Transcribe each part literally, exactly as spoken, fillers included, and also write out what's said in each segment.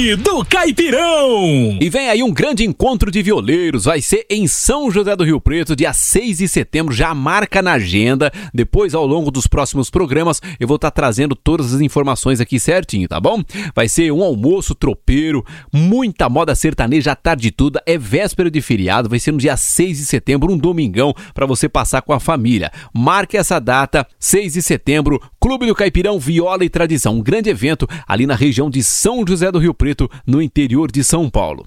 Clube do Caipirão. E vem aí um grande encontro de violeiros, vai ser em São José do Rio Preto, dia seis de setembro, já marca na agenda. Depois, ao longo dos próximos programas, eu vou estar trazendo todas as informações aqui certinho, tá bom? Vai ser um almoço tropeiro, muita moda sertaneja a tarde toda, é véspera de feriado, vai ser no dia seis de setembro, um domingão, para você passar com a família. Marque essa data, seis de setembro, Clube do Caipirão, Viola e Tradição, um grande evento ali na região de São José do Rio Preto, no interior de São Paulo.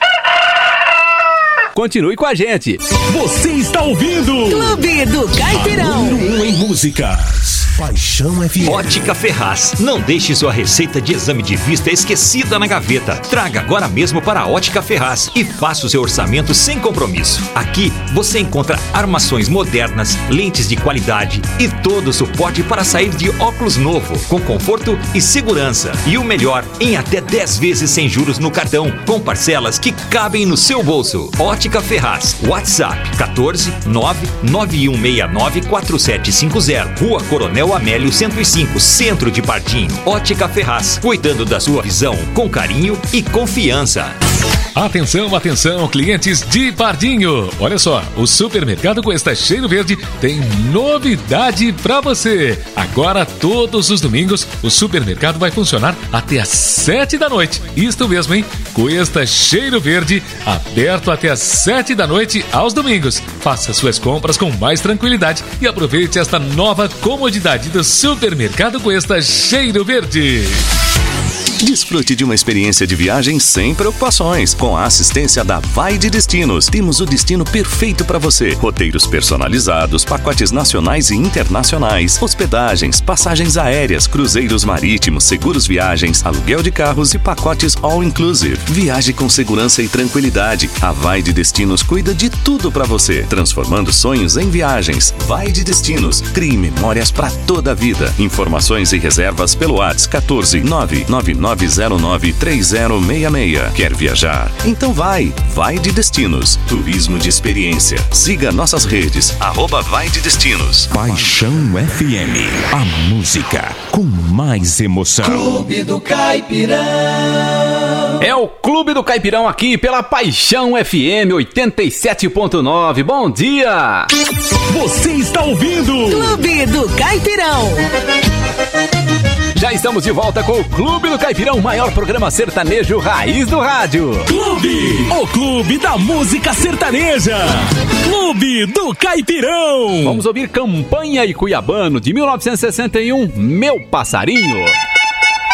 Continue com a gente. Você está ouvindo Clube do Caipirão. Um em músicas. Paixão F M. Ótica Ferraz. Não deixe sua receita de exame de vista esquecida na gaveta. Traga agora mesmo para a Ótica Ferraz e faça o seu orçamento sem compromisso. Aqui você encontra armações modernas, lentes de qualidade e todo o suporte para sair de óculos novo, com conforto e segurança. E o melhor, em até dez vezes sem juros no cartão, com parcelas que cabem no seu bolso. Ótica Ferraz. WhatsApp quatorze nove nove um seis nove quatro sete cinco zero. Rua Coronel Amélio cento e cinco, Centro de Pardinho. Ótica Ferraz. Cuidando da sua visão com carinho e confiança. Atenção, atenção, clientes de Pardinho. Olha só, o Supermercado Cuesta Cheiro Verde tem novidade pra você. Agora, todos os domingos, o supermercado vai funcionar até às sete da noite. Isto mesmo, hein? Cuesta Cheiro Verde, aberto até às sete da noite aos domingos. Faça suas compras com mais tranquilidade e aproveite esta nova comodidade do Supermercado Cuesta Cheiro Verde. Desfrute de uma experiência de viagem sem preocupações. Com a assistência da Vai de Destinos, temos o destino perfeito para você. Roteiros personalizados, pacotes nacionais e internacionais, hospedagens, passagens aéreas, cruzeiros marítimos, seguros viagens, aluguel de carros e pacotes all-inclusive. Viaje com segurança e tranquilidade. A Vai de Destinos cuida de tudo para você, transformando sonhos em viagens. Vai de Destinos. Crie memórias para toda a vida. Informações e reservas pelo WhatsApp quatorze nove nove nove zero nove três zero seis seis. Quer viajar? Então vai! Vai de Destinos. Turismo de experiência. Siga nossas redes. Arroba Vai de Destinos. Paixão F M. A música com mais emoção. Clube do Caipirão. É o Clube do Caipirão aqui pela Paixão F M oitenta e sete ponto nove. Bom dia! Você está ouvindo Clube do Caipirão. Já estamos de volta com o Clube do Caipirão, o maior programa sertanejo raiz do rádio. Clube, o clube da música sertaneja. Clube do Caipirão. Vamos ouvir Campanha e Cuiabano, de mil novecentos e sessenta e um, Meu Passarinho.